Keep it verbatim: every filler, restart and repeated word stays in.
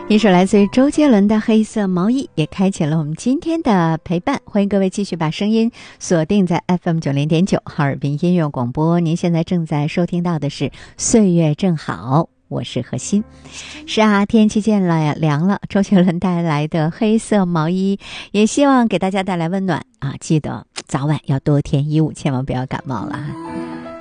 一首来自于周杰伦的《黑色毛衣》也开启了我们今天的陪伴，欢迎各位继续把声音锁定在 F M 九零点九哈尔滨音乐广播。您现在正在收听到的是《岁月正好》，我是何欣。是啊，天气渐了呀，凉了，周杰伦带来的黑色毛衣也希望给大家带来温暖啊！记得早晚要多添衣物，千万不要感冒了。